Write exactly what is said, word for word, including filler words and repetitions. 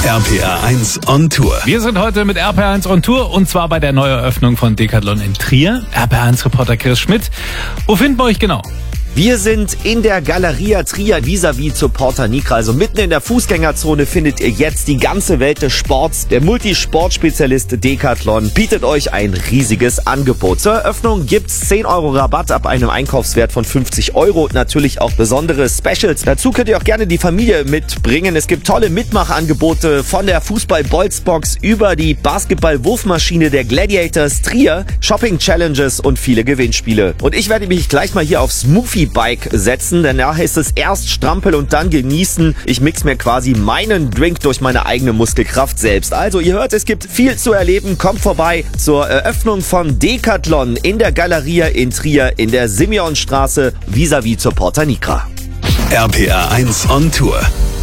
R P R eins on Tour. Wir sind heute mit R P R eins on Tour und zwar bei der Neueröffnung von Decathlon in Trier. R P R eins Reporter Chris Schmidt. Wo finden wir euch genau? Wir sind in der Galeria Trier vis-à-vis zur Porta Nigra. Also mitten in der Fußgängerzone findet ihr jetzt die ganze Welt des Sports. Der Multisportspezialist Decathlon bietet euch ein riesiges Angebot. Zur Eröffnung gibt's zehn Euro Rabatt ab einem Einkaufswert von fünfzig Euro. Natürlich auch besondere Specials. Dazu könnt ihr auch gerne die Familie mitbringen. Es gibt tolle Mitmachangebote von der Fußball-Bolzbox über die Basketball-Wurfmaschine der Gladiators Trier, Shopping-Challenges und viele Gewinnspiele. Und ich werde mich gleich mal hier aufs Smoothie Bike setzen, denn da heißt es erst strampeln und dann genießen. Ich mix mir quasi meinen Drink durch meine eigene Muskelkraft selbst. Also ihr hört, es gibt viel zu erleben. Kommt vorbei zur Eröffnung von Decathlon in der Galeria in Trier in der Simeonstraße vis-à-vis zur Porta Nigra. R P R eins on Tour.